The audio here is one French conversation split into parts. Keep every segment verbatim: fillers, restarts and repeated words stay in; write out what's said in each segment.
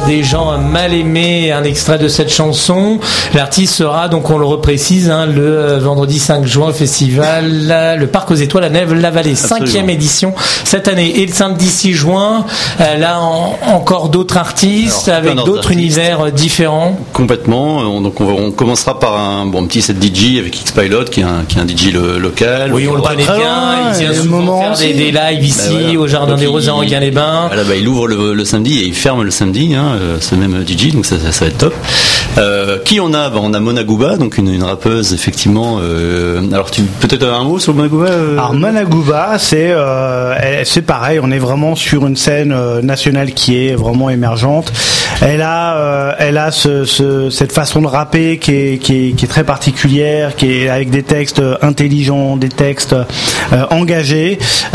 des gens mal aimés, un extrait de cette chanson. L'artiste sera, donc on le reprécise, hein, le vendredi cinq juin au festival la, le Parc aux Étoiles à Nèves-la-Vallée, cinquième édition cette année. Et le samedi six juin, euh, là en, encore d'autres artistes. Alors, avec d'autres artistes. Univers différents. Complètement. On, donc on, va, on commencera par un bon petit set D J avec X-Pilot qui est un, qui est un D J le, local. Oui, on, on le connaît bien. Loin, il vient souvent faire des, des lives ici bah voilà. au Jardin donc des Roses à Enghien-les-Bains. Voilà, bah, il ouvre le, le samedi et il ferme le samedi, hein, ce même D J, donc ça, ça, ça va être top. Euh, qui on a bah, on a Mona Gouba, donc une, une rappeuse effectivement. Euh, alors tu peut-être un mot sur Mona Gouba euh... Alors Mona Gouba, c'est euh, elle, c'est pareil, on est vraiment sur une scène euh, nationale qui est vraiment émergente. Elle a, euh, elle a ce, ce, cette façon de rapper qui est, qui est, qui est très particulière, qui est avec des textes intelligents, des textes euh, engagés.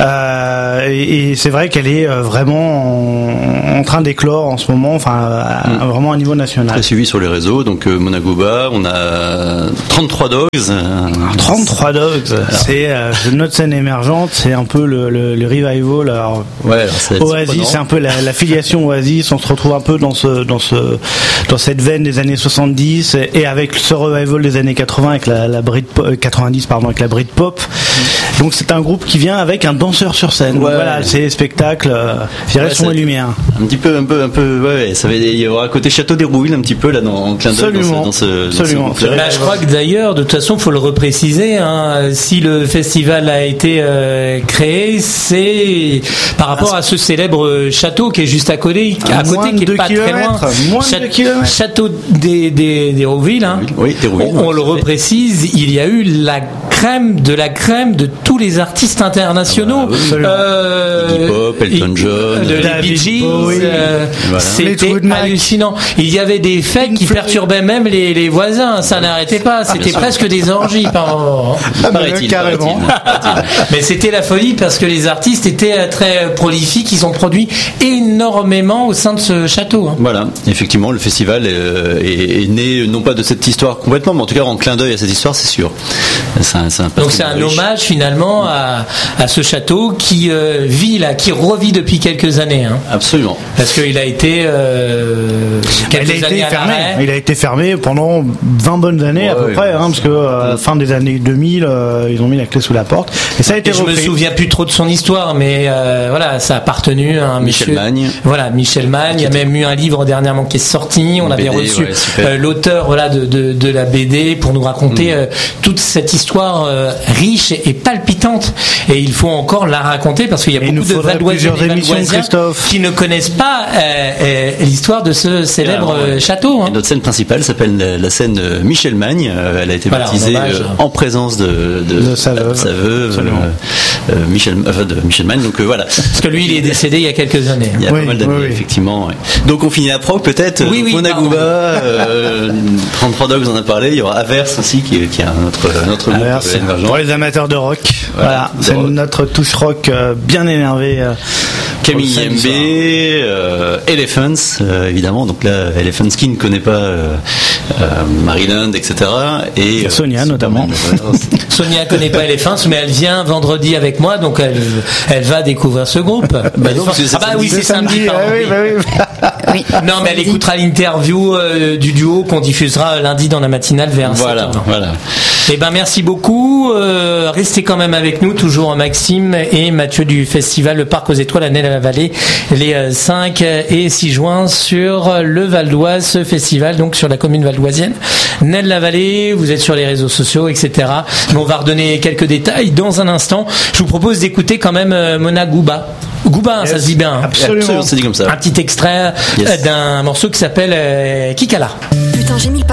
Euh, et, et c'est vrai qu'elle est vraiment en, en train d'éclore en ce moment, enfin à, à, vraiment à niveau national. Très suivi sur les réseaux. Donc euh, Mona Gouba, on a trente-trois Dogs. trente-trois Dogs, c'est euh, notre scène émergente, c'est un peu le, le, le revival. Alors, ouais, alors c'est Oasis, c'est un peu la, la filiation Oasis. On se retrouve un peu dans ce dans ce dans cette veine des années soixante-dix et, et avec ce revival des années quatre-vingts avec la, la Britpop, quatre-vingt-dix pardon avec la Britpop. Mmh. Donc c'est un groupe qui vient avec un danseur sur scène. Ouais, voilà, c'est spectacle, euh, je dirais ouais, son et lumière. Un petit peu, un peu, un peu. Ouais, ça va. Il y aura un côté Château d'Hérouville un petit peu là dans en clin d'œil dans ce. Absolument. Dans ce bah, je crois que d'ailleurs, de toute façon, faut le repréciser. Hein, si le festival a été euh, créé, c'est par rapport ah, à ce célèbre château qui est juste à côté, à côté qui est pas très loin. Moins Châ- de kilomètres. Château des, des, d'Hérouville, hein. Oui, d'Hérouville. On, on le reprécise, il y a eu la crème de la crème de tous les artistes internationaux. Ah bah, oui. euh, Iggy Pop, Elton John, de les Bee Gees. Euh, voilà. C'était hallucinant. Il y avait des fêtes qui perturbaient même les, les voisins. Ça n'arrêtait pas. C'était ah, presque des orgies par moment. Ah, paraît-il, carrément. Mais c'était la folie parce que les artistes étaient très prolifiques. Ils ont produit énormément au sein de ce château. Hein. Voilà. Effectivement, le festival est, est, est né non pas de cette histoire complètement, mais en tout cas en clin d'œil à cette histoire, c'est sûr. C'est un, c'est un Donc c'est un riche. hommage finalement à, à ce château qui euh, vit là, qui revit depuis quelques années. Hein. Absolument. Parce qu'il a été euh, quelques il a années été fermé. À il a été fermé pendant vingt bonnes années ouais, à peu ouais, près, ouais, hein, parce que euh, fin des années deux mille, euh, ils ont mis la clé sous la porte. Et ça a été. Et je me souviens plus trop de son histoire, mais euh, voilà, ça a appartenu à un Michel monsieur. Magne. Voilà, Michel Magne. Il y a même eu un livre dernièrement qui est sorti. On B D, avait reçu ouais, euh, l'auteur voilà de, de de la B D pour nous raconter mmh. euh, toute cette histoire euh, riche et palpitante. Et il faut encore la raconter parce qu'il y a et beaucoup de Valdoisiens qui ne connaissent pas euh, euh, l'histoire de ce célèbre alors, ouais. château. Hein. Notre scène principale s'appelle la scène Michel Magne. Euh, elle a été voilà, baptisée euh, en présence de, de, de sa veuve, sa veuve euh, euh, Michel, euh, de Michel Magne. Donc euh, voilà. Parce que lui, il est décédé il y a quelques années. Il y a oui, pas mal d'années, oui, oui. effectivement. Ouais. Donc on finit la prog peut-être. Oui, oui. Mona Gouba, euh, trente-trois Dogs, on en a parlé. Il y aura Averse aussi qui, qui a un autre, un autre Averse, groupe. Pour les amateurs de rock. Voilà, voilà. C'est rock. Notre touche rock euh, bien énervée. Euh, Camille M B, euh, Elephants, euh, évidemment. Donc là, Elephants qui ne connaît pas euh, euh, Maryland, et cetera. Et Sonia euh, notamment. Sonia ne connaît pas Elephants, mais elle vient vendredi avec moi, donc elle, elle va découvrir ce groupe. Bah non, ah bah oui, c'est samedi. samedi ah oui, bah oui. oui. Non, mais elle écoutera l'interview euh, du duo qu'on diffusera lundi dans la matinale vers voilà, sept heures. Voilà. Eh ben merci beaucoup. Euh, restez quand même avec nous, toujours Maxime et Mathieu du festival Le Parc aux Étoiles à Nèves-la-Vallée, les cinq et six juin sur le Val d'Oise, ce festival donc sur la commune valdoisienne. Nèves-la-Vallée, vous êtes sur les réseaux sociaux, et cetera. Mais on va redonner quelques détails dans un instant. Je vous propose d'écouter quand même Mona Gouba. Gouba, yes. Ça se dit bien. Absolument. Absolument, c'est dit comme ça. Un petit extrait yes. d'un morceau qui s'appelle euh, Kikala. Putain, j'ai mis le